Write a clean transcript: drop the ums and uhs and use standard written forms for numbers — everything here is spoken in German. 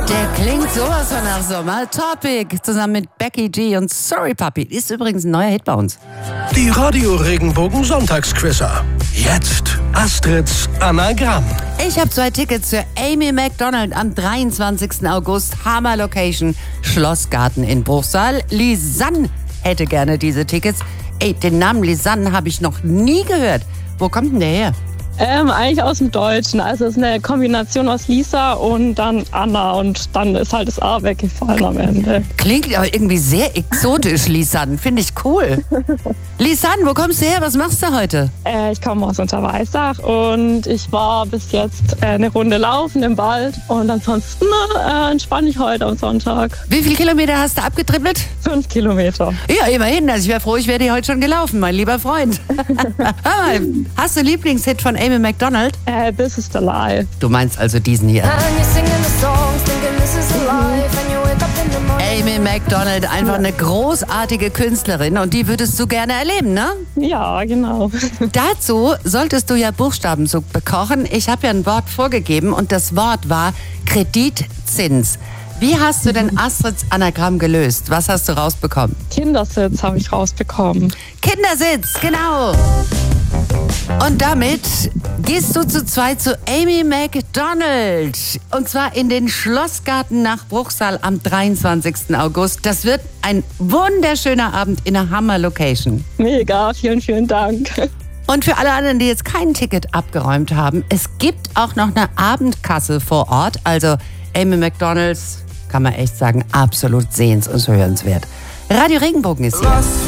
Der klingt sowas von nach Sommer. Topic zusammen mit Becky G und Sorry Puppy. Ist übrigens ein neuer Hit bei uns. Die Radio Regenbogen Sonntagsquizzer. Jetzt Astrids Anagramm. Ich habe 2 Tickets für Amy Macdonald am 23. August. Hammer Location, Schlossgarten in Bruchsal. Lisanne hätte gerne diese Tickets. Ey, den Namen Lisanne habe ich noch nie gehört. Wo kommt denn der her? Eigentlich aus dem Deutschen. Also es ist eine Kombination aus Lisa und dann Anna und dann ist halt das A weggefallen am Ende. Klingt aber irgendwie sehr exotisch, Lisanne. Finde ich cool. Lisanne, wo kommst du her? Was machst du heute? Ich komme aus Unterweissach und ich war bis jetzt eine Runde laufen im Wald und ansonsten entspanne ich heute am Sonntag. Wie viele Kilometer hast du abgetrippelt? 5 Kilometer. Ja, immerhin. Also ich wäre froh, ich wäre dir heute schon gelaufen, mein lieber Freund. Hör mal, hast du einen Lieblingshit von Amy Macdonald? This is the life. Du meinst also diesen hier. Amy Macdonald, einfach eine großartige Künstlerin und die würdest du gerne erleben, ne? Ja, genau. Dazu solltest du ja Buchstabenzug bekochen. Ich habe ja ein Wort vorgegeben und das Wort war Kreditzins. Wie hast du denn Astrids Anagramm gelöst? Was hast du rausbekommen? Kindersitz habe ich rausbekommen. Kindersitz, genau. Und damit gehst du zu zweit zu Amy Macdonald. Und zwar in den Schlossgarten nach Bruchsal am 23. August. Das wird ein wunderschöner Abend in einer Hammer-Location. Mega, vielen, vielen Dank. Und für alle anderen, die jetzt kein Ticket abgeräumt haben, es gibt auch noch eine Abendkasse vor Ort. Also Amy Macdonalds, kann man echt sagen, absolut sehens- und hörenswert. Radio Regenbogen ist hier.